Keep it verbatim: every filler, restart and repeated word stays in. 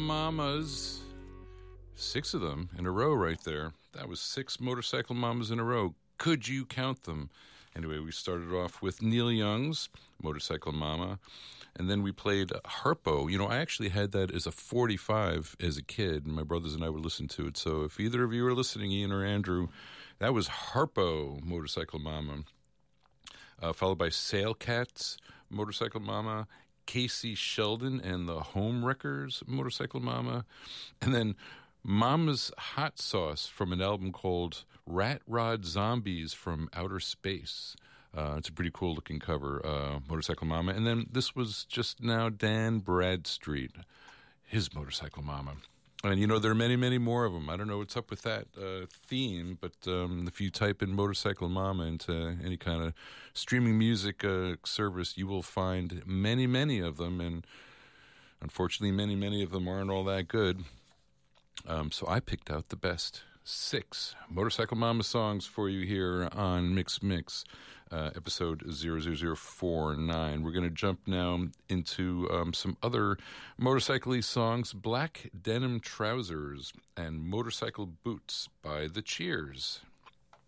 Mamas. Six of them in a row right there. That was six Motorcycle Mamas in a row. Could you count them? Anyway, we started off with Neil Young's Motorcycle Mama, and then we played Harpo. You know, I actually had that as a forty-five as a kid, and my brothers and I would listen to it. So if either of you are listening, Ian or Andrew, that was Harpo, Motorcycle Mama. Uh, followed by Sailcats, Motorcycle Mama, Casey Sheldon and the Home Wreckers, Motorcycle Mama, and then Mama's Hot Sauce from an album called Rat Rod Zombies from Outer Space. Uh, it's a pretty cool looking cover, uh, Motorcycle Mama. And then this was just now Dan Bradstreet, his Motorcycle Mama. And, you know, there are many, many more of them. I don't know what's up with that uh, theme, but um, if you type in Motorcycle Mama into any kind of streaming music uh, service, you will find many, many of them. And unfortunately, many, many of them aren't all that good. Um, so I picked out the best six Motorcycle Mama songs for you here on Mix Mix, uh, episode zero zero zero four nine. We're going to jump now into um, some other motorcycle-y songs, Black Denim Trousers and Motorcycle Boots by The Cheers.